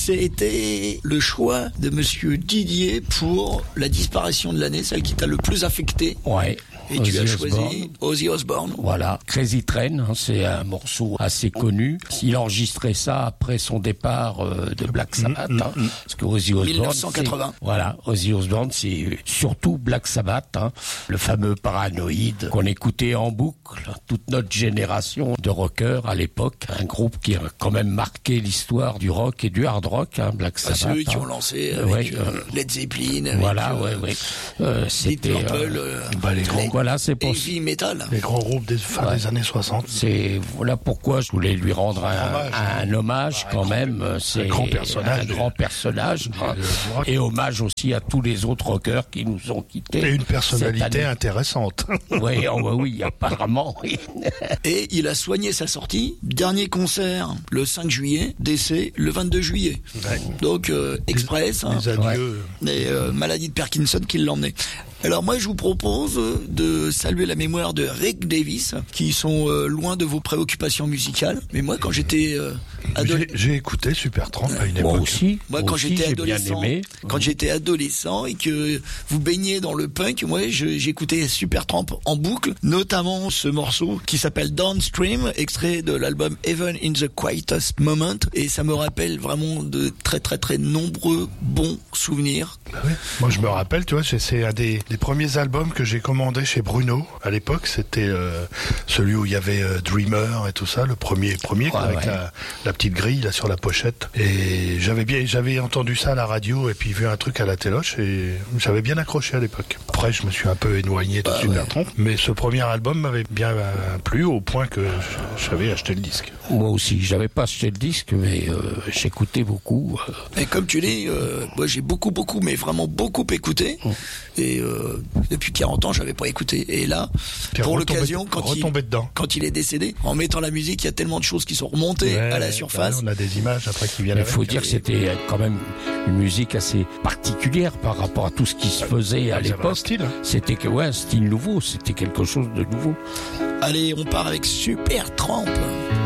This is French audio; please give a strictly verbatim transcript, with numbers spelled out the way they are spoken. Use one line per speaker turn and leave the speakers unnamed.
c'était le choix de Monsieur Didier pour la disparition de l'année, celle qui t'a le plus affecté.
Ouais.
Et
Ozzy
tu as choisi
Osbourne.
Ozzy Osbourne.
Voilà, Crazy Train, hein, c'est un morceau assez connu. Il a enregistré ça après son départ euh, de Black Sabbath, hein, parce que Ozzy Osbourne,
mille neuf cent quatre-vingts.
c'est- voilà, Ozzy Osbourne, c'est surtout Black Sabbath, hein, le fameux Paranoid qu'on écoutait en boucle, toute notre génération de rockers à l'époque, un groupe qui a quand même marqué l'histoire du rock et du hard rock, hein, Black
Ah,
Sabbath.
ceux qui
hein.
ont lancé
Euh,
avec
ouais,
euh,
euh,
Led Zeppelin, avec
Voilà,
euh,
ouais, ouais. Euh,
Deep
c'était
Purple,
euh,
euh,
bah, les grands,
voilà, c'est pour
heavy metal.
les grands groupes des fin
Ouais.
des années soixante.
C'est voilà pourquoi je voulais lui rendre un,
Hommage.
un hommage quand même. C'est
grand personnage
un
du-
grand personnage.
du- du rock.
Et hommage aussi à tous les autres rockers qui nous ont quittés.
Et une personnalité
cette année.
intéressante.
Oui, oh, bah oui, apparemment. Oui.
Et il a soigné sa sortie. Dernier concert le cinq juillet, décès le vingt-deux juillet.
Ouais.
Donc euh, express. hein.
Les adieux.
Des euh, maladies de Parkinson qui l'emmenaient. Alors moi je vous propose euh, de saluer la mémoire de Rick Davis, qui sont euh, loin de vos préoccupations musicales. Mais moi quand j'étais euh, ado-
J'ai j'ai écouté Supertramp à une
Moi
époque.
aussi.
moi
moi
quand
aussi,
j'étais
j'ai bien
adolescent,
aimé.
quand j'étais adolescent et que vous baignez dans le punk, moi je- j'écoutais Supertramp en boucle, notamment ce morceau qui s'appelle Downstream, extrait de l'album Even in the Quietest Moment, et ça me rappelle vraiment de très très très nombreux bons souvenirs.
Bah oui. Moi, je me rappelle, tu vois, c'est- c'est un des, des premiers albums que j'ai commandé chez Bruno. À l'époque, c'était euh, celui où il y avait euh, Dreamer et tout ça, le premier, premier quoi,
Ouais,
avec
ouais.
la, la petite grille là sur la pochette. Et j'avais bien, j'avais entendu ça à la radio et puis vu un truc à la téloche et j'avais bien accroché à l'époque. Après, je me suis un peu éloigné de Supertramp, mais ce premier album m'avait bien euh, plu au point que je- j'avais acheté le disque.
Moi aussi, j'avais pas acheté le disque, mais euh, j'écoutais beaucoup. euh.
Et comme tu dis, euh, moi j'ai beaucoup beaucoup, mais vraiment beaucoup écouté. Et euh, depuis quarante ans, j'avais pas écouté. Et là,
T'es
pour
retombé-
l'occasion, quand il,
retombé dedans.
quand il est décédé, en mettant la musique, il y a tellement de choses qui sont remontées
Ouais,
à la
ouais,
surface.
on a des images après qui viennent
Il
avec.
faut dire que c'était quand même une musique assez particulière par rapport à tout ce qui se faisait à
Ils avaient un
l'époque.
style, hein.
C'était que ouais, un style nouveau, c'était quelque chose de nouveau.
Allez, on part avec Supertramp.